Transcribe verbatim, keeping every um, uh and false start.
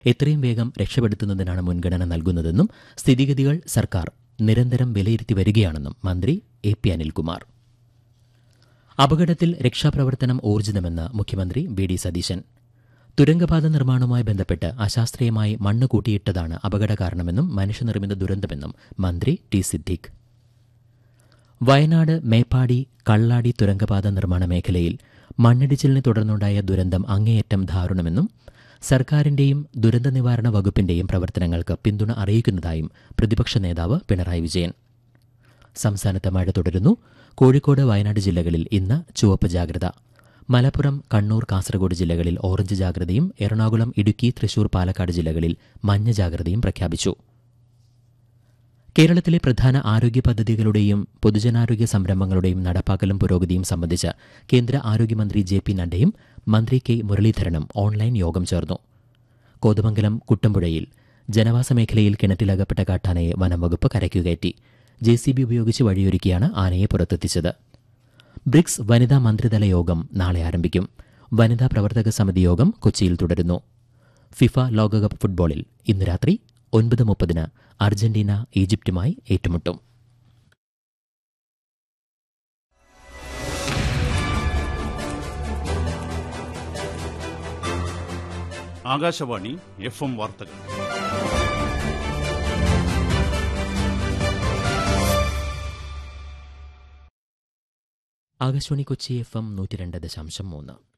എത്രയും വേഗം രക്ഷപ്പെടുത്തുന്നതിനാണ് മുൻഗണന നൽകുന്നതെന്നും സ്ഥിതിഗതികൾ സർക്കാർ നിരന്തരം വിലയിരുത്തി വരികയാണെന്നും മന്ത്രി എ പി അനിൽകുമാർ. അപകടത്തിൽ രക്ഷാപ്രവർത്തനം ഊർജിതമെന്ന് മുഖ്യമന്ത്രി വി ഡി സതീശൻ. തുരങ്കപാത നിർമ്മാണവുമായി ബന്ധപ്പെട്ട് അശാസ്ത്രീയമായി മണ്ണ് കൂട്ടിയിട്ടതാണ് അപകട കാരണമെന്നും മനുഷ്യനിർമ്മിത ദുരന്തമെന്നും മന്ത്രി ടി സിദ്ദീഖ്. വയനാട് മേപ്പാടി കള്ളാടി തുരങ്കപാത നിർമ്മാണ മേഖലയിൽ മണ്ണിടിച്ചിലിനെ തുടർന്നുണ്ടായ ദുരന്തം അങ്ങേയറ്റം ദാരുണമെന്നും സർക്കാരിന്റെയും ദുരന്ത നിവാരണ വകുപ്പിന്റെയും പ്രവർത്തനങ്ങൾക്ക് പിന്തുണ അറിയിക്കുന്നതായും പ്രതിപക്ഷ നേതാവ് പിണറായി വിജയൻ. സംസ്ഥാനത്ത് മഴ തുടരുന്നു. കോഴിക്കോട് വയനാട് ജില്ലകളിൽ ഇന്ന് ചുവപ്പ് ജാഗ്രത. മലപ്പുറം കണ്ണൂർ കാസർഗോഡ് ജില്ലകളിൽ ഓറഞ്ച് ജാഗ്രതയും എറണാകുളം ഇടുക്കി തൃശൂർ പാലക്കാട് ജില്ലകളിൽ മഞ്ഞ ജാഗ്രതയും പ്രഖ്യാപിച്ചു. കേരളത്തിലെ പ്രധാന ആരോഗ്യ പദ്ധതികളുടെയും പൊതുജനാരോഗ്യ സംരംഭങ്ങളുടെയും നടപ്പാക്കലും പുരോഗതിയും സംബന്ധിച്ച് കേന്ദ്ര ആരോഗ്യമന്ത്രി ജെ പി നഡ്ഡയും മന്ത്രി കെ മുരളീധരനും ഓൺലൈൻ യോഗം ചേർന്നു. കോതമംഗലം കുട്ടമ്പുഴയിൽ ജനവാസ മേഖലയിൽ കിണറ്റിലകപ്പെട്ട കാട്ടാനയെ വനംവകുപ്പ് കരയ്ക്കുകയറ്റി. ജെ സി ബി ഉപയോഗിച്ച് വഴിയൊരുക്കിയാണ് ആനയെ പുറത്തെത്തിച്ചത്. ബ്രിക്സ് വനിതാ മന്ത്രിതല യോഗം നാളെ ആരംഭിക്കും. വനിതാ പ്രവർത്തക സമിതി യോഗം കൊച്ചിയിൽ തുടരുന്നു. ഫിഫ ലോകകപ്പ് ഫുട്ബോളിൽ ഇന്ന് രാത്രി ഒൻപത് മുപ്പതിന് അർജന്റീന ഈജിപ്തുമായി ഏറ്റുമുട്ടും. ആകാശവാണി എഫ് എം വാർത്തകൾ. ആകാശവാണി കൊച്ചി എഫ് എം നൂറ്റി രണ്ട് ദശാംശം മൂന്ന്.